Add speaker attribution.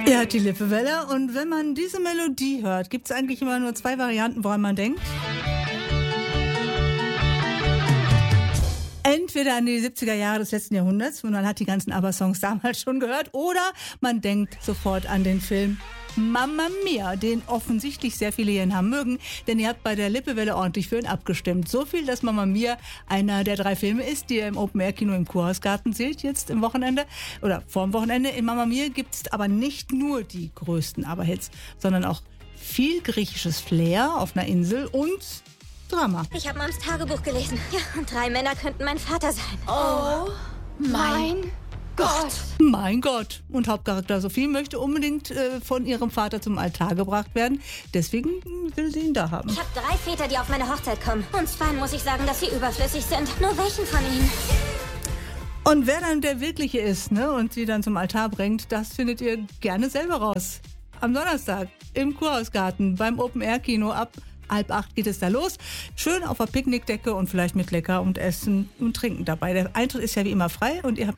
Speaker 1: Ja, die Lippewelle. Und wenn man diese Melodie hört, gibt es eigentlich immer nur zwei Varianten, woran man denkt. Entweder an die 70er Jahre des letzten Jahrhunderts, und man hat die ganzen ABBA-Songs damals schon gehört, oder man denkt sofort an den Film Mamma Mia, den offensichtlich sehr viele hier in Hamm mögen, denn ihr habt bei der Lippewelle ordentlich für ihn abgestimmt. So viel, dass Mamma Mia einer der 3 Filme ist, die ihr im Open-Air-Kino im Kurhausgarten seht, jetzt im Wochenende oder vorm Wochenende. In Mamma Mia gibt es aber nicht nur die größten ABBA-Hits, sondern auch viel griechisches Flair auf einer Insel und Drama.
Speaker 2: Ich habe Mams Tagebuch gelesen. Ja, und 3 Männer könnten mein Vater sein.
Speaker 3: Oh mein Gott.
Speaker 1: Mein Gott. Und Hauptcharakter Sophie möchte unbedingt von ihrem Vater zum Altar gebracht werden. Deswegen will sie ihn da haben.
Speaker 2: Ich habe 3 Väter, die auf meine Hochzeit kommen. Und 2 muss ich sagen, dass sie überflüssig sind. Nur welchen von ihnen?
Speaker 1: Und wer dann der Wirkliche ist, ne, und sie dann zum Altar bringt, das findet ihr gerne selber raus. Am Donnerstag im Kurhausgarten beim Open-Air-Kino ab 7:30 geht es da los. Schön auf der Picknickdecke und vielleicht mit Lecker und Essen und Trinken dabei. Der Eintritt ist ja wie immer frei und ihr habt